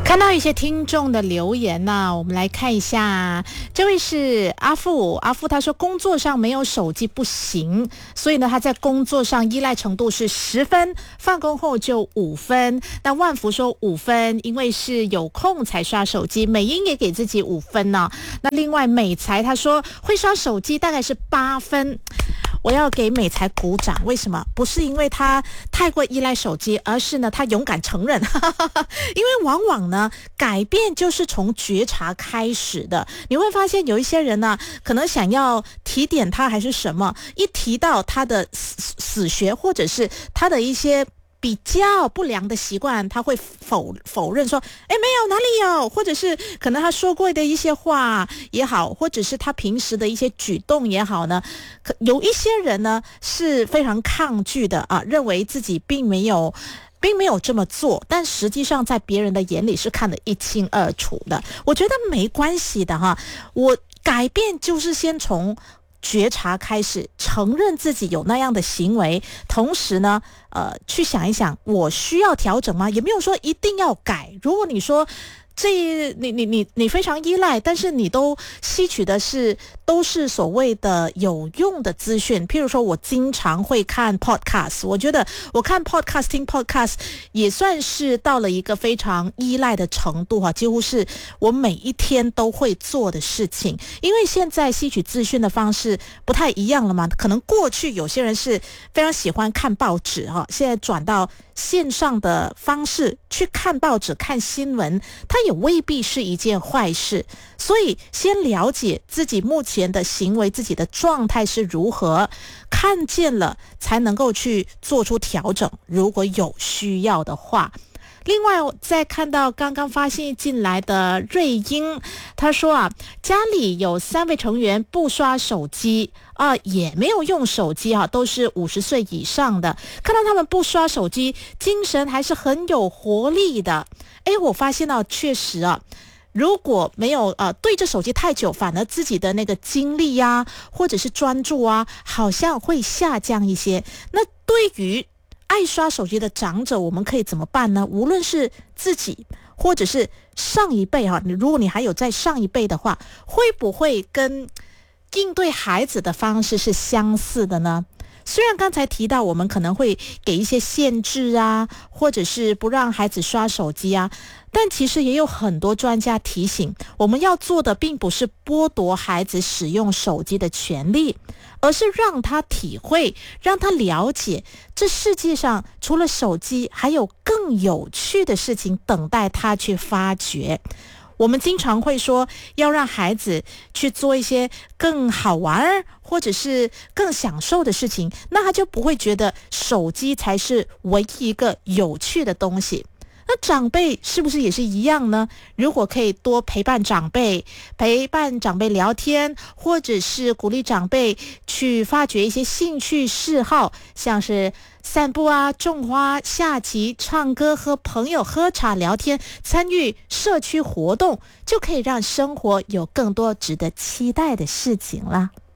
看到一些听众的留言呢，我们来看一下。这位是阿富他说工作上没有手机不行，所以呢他在工作上依赖程度是10分，放工后就5分。那万福说5分，因为是有空才刷手机。美英也给自己5分呢。那另外美才他说会刷手机大概是8分。我要给美才鼓掌，为什么？不是因为他太过依赖手机，而是呢他勇敢承认因为往往呢改变就是从觉察开始的。你会发现有一些人呢可能想要提点他还是什么，一提到他的死学或者是他的一些比较不良的习惯，他会否认说没有，哪里有，或者是可能他说过的一些话也好，或者是他平时的一些举动也好呢，有一些人呢是非常抗拒的认为自己并没有这么做，但实际上在别人的眼里是看得一清二楚的。我觉得没关系的我改变就是先从觉察开始，承认自己有那样的行为，同时呢去想一想我需要调整吗？也没有说一定要改。如果你说你非常依赖，但是你都吸取的都是所谓的有用的资讯。譬如说我经常会看 podcast， 我觉得我看 podcast 听 podcast 也算是到了一个非常依赖的程度几乎是我每一天都会做的事情。因为现在吸取资讯的方式不太一样了嘛，可能过去有些人是非常喜欢看报纸现在转到线上的方式去看报纸看新闻，它也未必是一件坏事。所以先了解自己目前的行为，自己的状态是如何，看见了才能够去做出调整，如果有需要的话。另外再看到刚刚发现进来的瑞英，他说家里有3位成员不刷手机也没有用手机都是50岁以上的，看到他们不刷手机，精神还是很有活力的。我发现确实如果没有对着手机太久，反而自己的那个精力或者是专注好像会下降一些。那对于爱刷手机的长者，我们可以怎么办呢？无论是自己或者是上一辈如果你还有在上一辈的话，会不会跟应对孩子的方式是相似的呢？虽然刚才提到我们可能会给一些限制或者是不让孩子刷手机但其实也有很多专家提醒，我们要做的并不是剥夺孩子使用手机的权利，而是让他体会，让他了解这世界上除了手机还有更有趣的事情等待他去发掘。我们经常会说要让孩子去做一些更好玩或者是更享受的事情，那他就不会觉得手机才是唯一一个有趣的东西。那长辈是不是也是一样呢？如果可以多陪伴长辈聊天，或者是鼓励长辈去发掘一些兴趣嗜好，像是散步种花、下棋、唱歌、和朋友喝茶聊天，参与社区活动，就可以让生活有更多值得期待的事情啦。